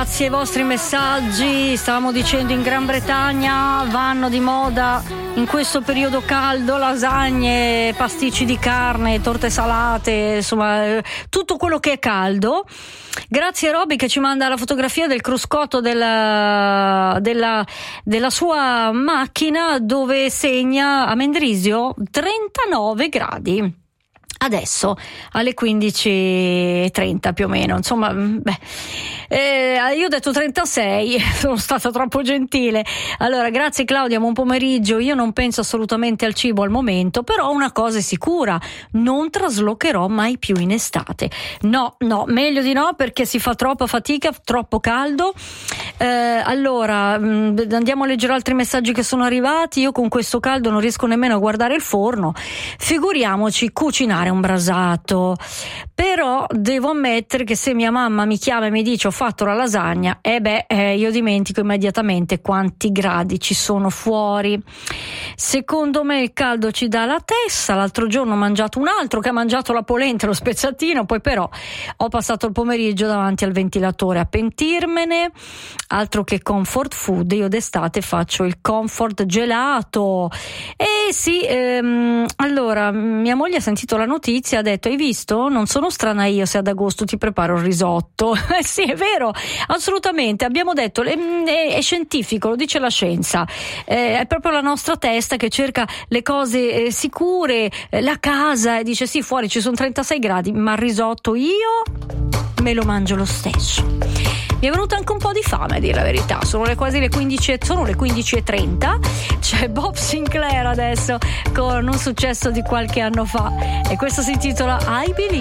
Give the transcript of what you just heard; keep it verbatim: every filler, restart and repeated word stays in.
grazie ai vostri messaggi. Stavamo dicendo, in Gran Bretagna vanno di moda in questo periodo caldo lasagne, pasticci di carne, torte salate, insomma tutto quello che è caldo. Grazie a Roby che ci manda la fotografia del cruscotto della, della, della sua macchina, dove segna a Mendrisio trentanove gradi. Adesso alle quindici e trenta più o meno, insomma, beh, eh, io ho detto trentasei, sono stata troppo gentile. Allora, grazie Claudia, buon pomeriggio. Io non penso assolutamente al cibo al momento, però una cosa è sicura: non traslocherò mai più in estate. No, no, meglio di no, perché si fa troppa fatica, troppo caldo. Eh, allora, mh, andiamo a leggere altri messaggi che sono arrivati. Io con questo caldo non riesco nemmeno a guardare il forno, figuriamoci cucinare un brasato. Però devo ammettere che se mia mamma mi chiama e mi dice ho fatto la lasagna, e eh beh, eh, io dimentico immediatamente quanti gradi ci sono fuori. Secondo me il caldo ci dà la testa. L'altro giorno ho mangiato un altro che ha mangiato la polenta, lo spezzatino, poi però ho passato il pomeriggio davanti al ventilatore a pentirmene. Altro che comfort food, io d'estate faccio il comfort gelato. E sì, ehm, allora mia moglie ha sentito la notizia, ha detto: hai visto? Non sono strana io se ad agosto ti preparo il risotto. Eh sì, è vero, assolutamente. Abbiamo detto, è, è scientifico, lo dice la scienza. Eh, è proprio la nostra testa che cerca le cose eh, sicure, eh, la casa, e dice sì, fuori ci sono trentasei gradi, ma il risotto io me lo mangio lo stesso. Mi è venuta anche un po' di fame, a dire la verità. Sono le quasi le quindici, sono le quindici e trenta. C'è Bob Sinclair adesso con un successo di qualche anno fa, e questo si intitola I Believe.